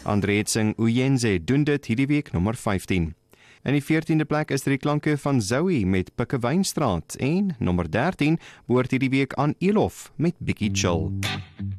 Andreet sing Uyenze doen dit hierdie week nommer 15. In die 14de plek is die klanke van Zoe met Pikkewynstraat en nommer 13 behoort hierdie week aan Elof met Bietjie Chill.